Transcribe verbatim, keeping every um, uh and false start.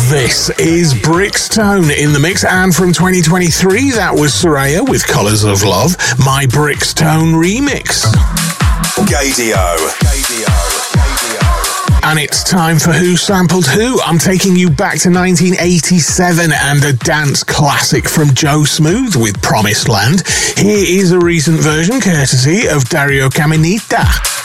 This is Brixtone in the mix, and from twenty twenty-three, that was Soraya with Colours of Love, my Brixtone remix. Gaydio. And it's time for Who Sampled Who. I'm taking you back to nineteen eighty-seven and a dance classic from Joe Smooth with Promised Land. Here is a recent version courtesy of Dario Caminita.